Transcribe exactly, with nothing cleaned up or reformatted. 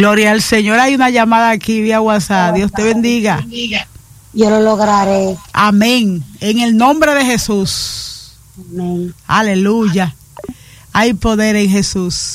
Gloria al Señor. Hay una llamada aquí vía WhatsApp. Dios te bendiga. Yo lo lograré. Amén. En el nombre de Jesús. Amén. Aleluya. Hay poder en Jesús.